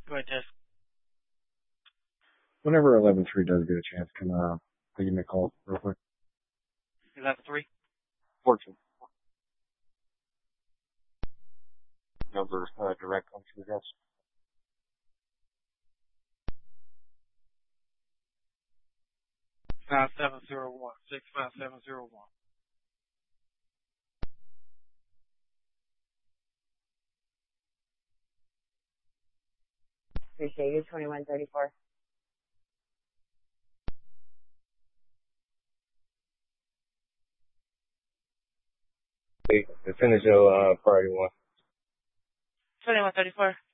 Go ahead, Tess. Whenever 11-3 does get a chance, can they give me a call real quick? 11-3. 14. Number direct on to address. 5701. 65701. Appreciate you. 2134. Hey, finish your priority one. 2134.